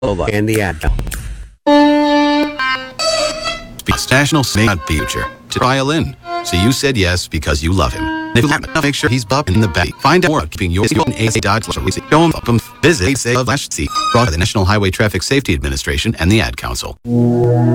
and the ad. National Snake Future to trial in. So you said yes because you love him. If you happen to make sure he's bopping in the back. Find out more about keeping your visit brought by the National Highway Traffic Safety Administration and the Ad Council.